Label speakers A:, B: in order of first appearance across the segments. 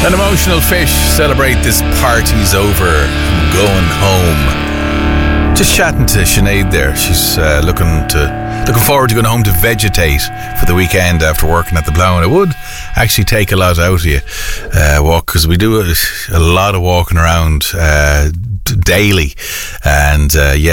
A: An Emotional Fish celebrate this party's over. I'm going home. Just chatting to Sinead there. She's looking forward to going home to vegetate for the weekend after working at the Plough. And it would actually take a lot out of you, walk, because we do a lot of walking around daily, and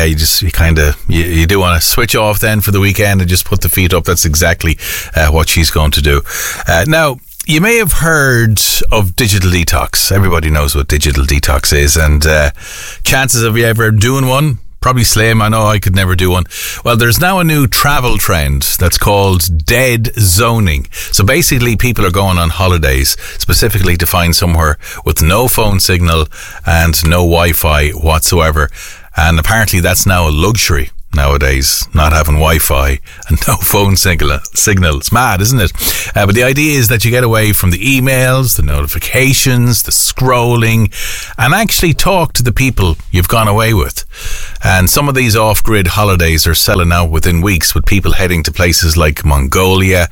A: you do want to switch off then for the weekend and just put the feet up. That's exactly what she's going to do. Now, you may have heard of digital detox. Everybody knows what digital detox is, and chances of you ever doing one, probably slim. I know I could never do one. Well, there's now a new travel trend that's called dead zoning. So basically people are going on holidays specifically to find somewhere with no phone signal and no Wi-Fi whatsoever. And apparently that's now a luxury nowadays, not having Wi-Fi and no phone signal. It's mad, isn't it? But the idea is that you get away from the emails, the notifications, the scrolling, and actually talk to the people you've gone away with. And some of these off-grid holidays are selling out within weeks, with people heading to places like Mongolia,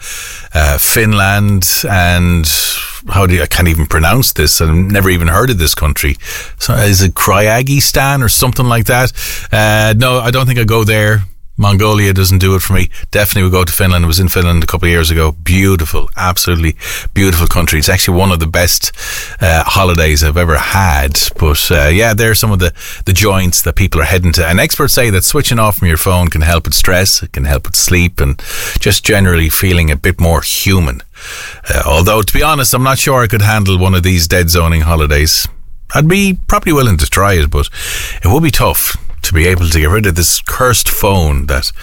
A: Finland, and I can't even pronounce this. I've never even heard of this country. So is it Kyrgyzstan or something like that? No, I don't think I go there. Mongolia doesn't do it for me. Definitely would go to Finland. I was in Finland a couple of years ago. Beautiful, absolutely beautiful country. It's actually one of the best holidays I've ever had. But there are some of the joints that people are heading to. And experts say that switching off from your phone can help with stress, it can help with sleep, and just generally feeling a bit more human. Although, to be honest, I'm not sure I could handle one of these dead zoning holidays. I'd be probably willing to try it, but it would be tough to be able to get rid of this cursed phone that,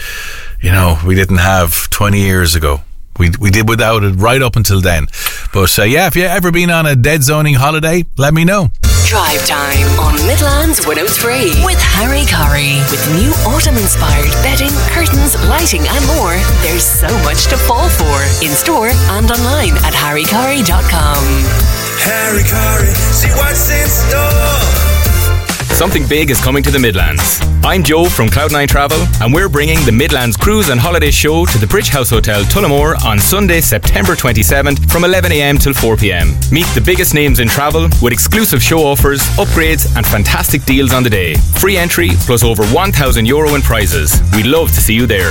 A: we didn't have 20 years ago. We did without it right up until then. But if you ever been on a dead zoning holiday, let me know.
B: Drive time on Midlands 103 with Harry Curry. With new autumn-inspired bedding, curtains, lighting and more, there's so much to fall for. In store and online at harrycurry.com.
C: Harry Curry, see what's in store.
D: Something big is coming to the Midlands. I'm Joe from Cloud9 Travel, and we're bringing the Midlands Cruise and Holiday Show to the Bridge House Hotel, Tullamore on Sunday, September 27th from 11am till 4pm. Meet the biggest names in travel with exclusive show offers, upgrades and fantastic deals on the day. Free entry plus over €1,000 in prizes. We'd love to see you there.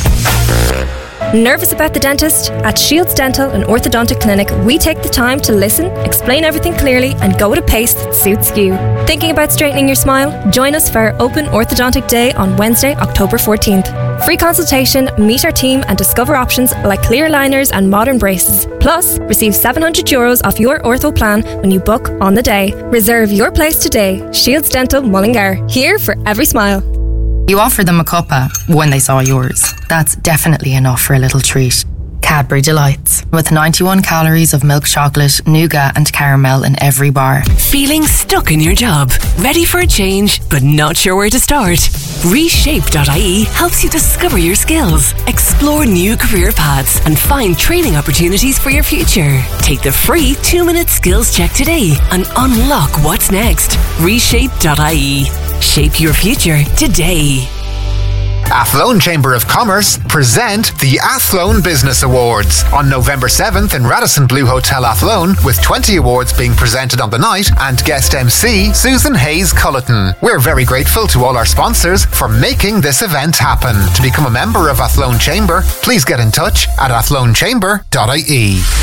E: Nervous about the dentist? At Shields Dental and Orthodontic Clinic, we take the time to listen, explain everything clearly and go at a pace that suits you. Thinking about straightening your smile? Join us for our open orthodontic day on Wednesday, October 14th. Free consultation, meet our team and discover options like clear aligners and modern braces. Plus, receive €700 off your ortho plan when you book on the day. Reserve your place today. Shields Dental Mullingar, here for every smile.
F: You offered them a cuppa when they saw yours. That's definitely enough for a little treat. Cadbury Delights, with 91 calories of milk chocolate, nougat and caramel in every bar.
B: Feeling stuck in your job? Ready for a change, but not sure where to start? Reshape.ie helps you discover your skills, explore new career paths and find training opportunities for your future. Take the free 2-minute skills check today and unlock what's next. Reshape.ie. Shape your future today.
G: Athlone Chamber of Commerce present the Athlone Business Awards on November 7th in Radisson Blu Hotel Athlone, with 20 awards being presented on the night and guest MC Susan Hayes-Culleton. We're very grateful to all our sponsors for making this event happen. To become a member of Athlone Chamber, please get in touch at athlonechamber.ie.